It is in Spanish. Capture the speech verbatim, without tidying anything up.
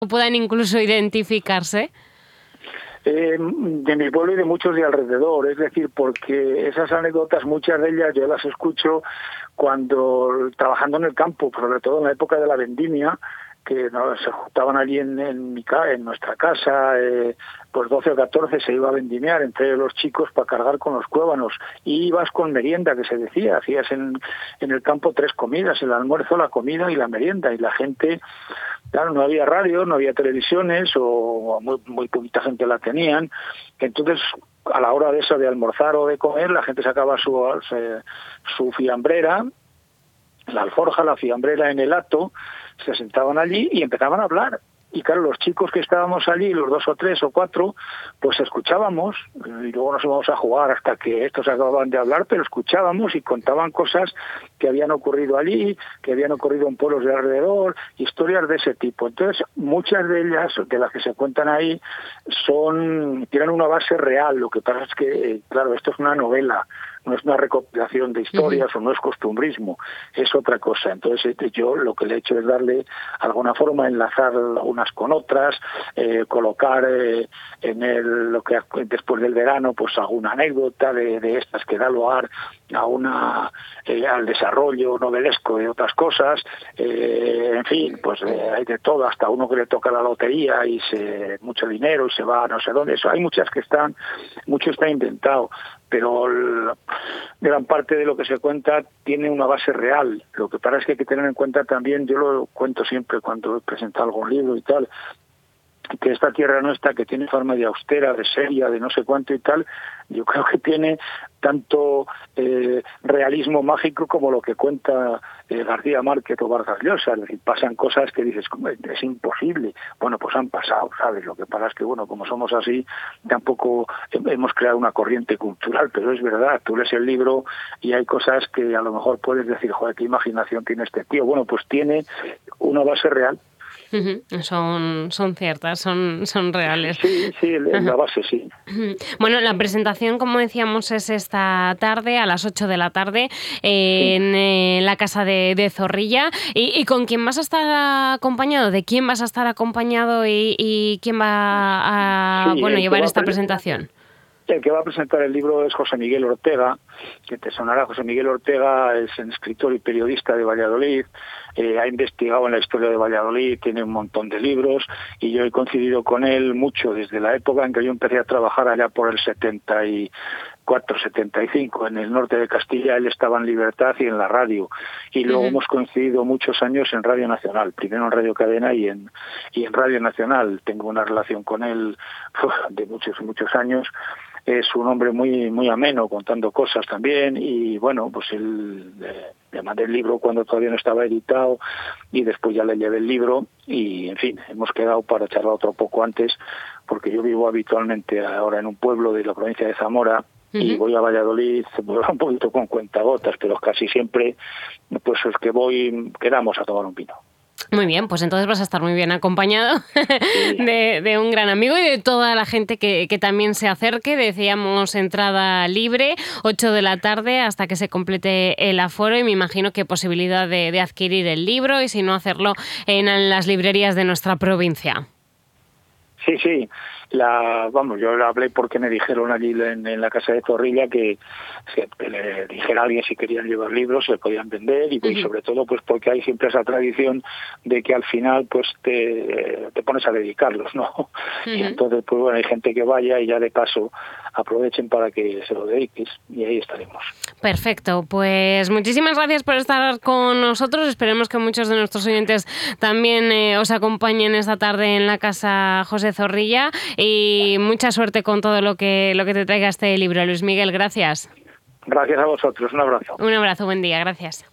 puedan incluso identificarse? Eh, de mi pueblo y de muchos de alrededor, es decir, porque esas anécdotas, muchas de ellas yo las escucho cuando trabajando en el campo, sobre todo en la época de la vendimia, que no, se juntaban allí en, en, mi, en nuestra casa, eh, pues doce o catorce se iba a vendimiar entre los chicos para cargar con los cuévanos, y ibas con merienda, que se decía, hacías en, en el campo tres comidas, el almuerzo, la comida y la merienda, y la gente, claro, no había radio, no había televisiones, o muy, muy poquita gente la tenían, entonces a la hora de eso de almorzar o de comer, la gente sacaba su, su fiambrera, la alforja, la fiambrera en el hato, se sentaban allí y empezaban a hablar. Y claro, los chicos que estábamos allí, los dos o tres o cuatro, pues escuchábamos, y luego nos íbamos a jugar hasta que estos acababan de hablar, pero escuchábamos y contaban cosas que habían ocurrido allí, que habían ocurrido en pueblos de alrededor, historias de ese tipo. Entonces, muchas de ellas, de las que se cuentan ahí, son tienen una base real. Lo que pasa es que, claro, esto es una novela, no es una recopilación de historias, uh-huh. o no es costumbrismo, es otra cosa. Entonces yo lo que le he hecho es darle alguna forma, enlazar unas con otras, eh, colocar eh, en el, lo que después del verano, pues alguna anécdota de, de estas que da lugar a una eh, al desarrollo novelesco de otras cosas, eh, en fin, pues eh, hay de todo, hasta uno que le toca la lotería y se mucho dinero y se va a no sé dónde. Eso hay muchas que están, mucho está inventado, pero la gran parte de lo que se cuenta tiene una base real. Lo que pasa es que hay que tener en cuenta también, yo lo cuento siempre cuando he presentado algún libro y tal, que esta tierra nuestra, que tiene forma de austera, de seria, de no sé cuánto y tal, yo creo que tiene tanto eh, realismo mágico como lo que cuenta eh, García Márquez o Vargas Llosa. Es decir, pasan cosas que dices, es imposible. Bueno, pues han pasado, ¿sabes? Lo que pasa es que, bueno, como somos así, tampoco hemos creado una corriente cultural, pero es verdad, tú lees el libro y hay cosas que a lo mejor puedes decir, joder, qué imaginación tiene este tío. Bueno, pues tiene una base real. Uh-huh. Son, son ciertas, son, son reales. Sí, sí, en la base sí. Uh-huh. Bueno, la presentación, como decíamos, es esta tarde, a las ocho de la tarde, eh, sí. en eh, la Casa de, de Zorrilla. ¿Y, ¿Y con quién vas a estar acompañado? ¿De quién vas a estar acompañado y, y quién va a sí, bueno, llevar esta presentación? El que va a presentar el libro es José Miguel Ortega, que te sonará. José Miguel Ortega es un escritor y periodista de Valladolid, eh, ha investigado en la historia de Valladolid, tiene un montón de libros, y yo he coincidido con él mucho desde la época en que yo empecé a trabajar allá por el setenta y cuatro, setenta y cinco, en el norte de Castilla. Él estaba en Libertad y en la radio, y luego uh-huh. hemos coincidido muchos años en Radio Nacional, primero en Radio Cadena y en, y en Radio Nacional. Tengo una relación con él uf, de muchos, muchos años. Es un hombre muy muy ameno, contando cosas también, y bueno, pues él eh, le mandé el libro cuando todavía no estaba editado, y después ya le llevé el libro, y en fin, hemos quedado para charlar otro poco antes, porque yo vivo habitualmente ahora en un pueblo de la provincia de Zamora, uh-huh. y voy a Valladolid, pues, un poquito con cuentagotas, pero casi siempre, pues es que voy, quedamos a tomar un vino. Muy bien, pues entonces vas a estar muy bien acompañado de, de un gran amigo y de toda la gente que, que también se acerque. Decíamos entrada libre, ocho de la tarde hasta que se complete el aforo, y me imagino que posibilidad de, de adquirir el libro y si no hacerlo en, en las librerías de nuestra provincia. Sí, sí. La, vamos, yo le hablé porque me dijeron allí en, en la Casa de Zorrilla que, que le dijera a alguien si querían llevar libros, se podían vender, y, uh-huh. y sobre todo pues porque hay siempre esa tradición de que al final pues te, te pones a dedicarlos, ¿no? Uh-huh. Y entonces pues bueno, hay gente que vaya y ya de paso aprovechen para que se lo dediques, y ahí estaremos. Perfecto, pues muchísimas gracias por estar con nosotros. Esperemos que muchos de nuestros oyentes también eh, os acompañen esta tarde en la Casa José Zorrilla, y mucha suerte con todo lo que, lo que te traiga este libro. Luis Miguel, gracias. Gracias a vosotros, un abrazo. Un abrazo, buen día, gracias.